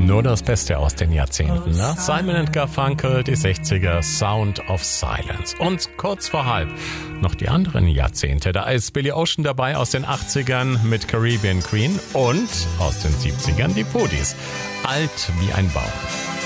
Nur das Beste aus den Jahrzehnten. Ne? Simon & Garfunkel, die 60er, Sound of Silence. Und kurz vor halb noch die anderen Jahrzehnte. Da ist Billy Ocean dabei aus den 80ern mit Caribbean Queen und aus den 70ern die Pudis. Alt wie ein Baum.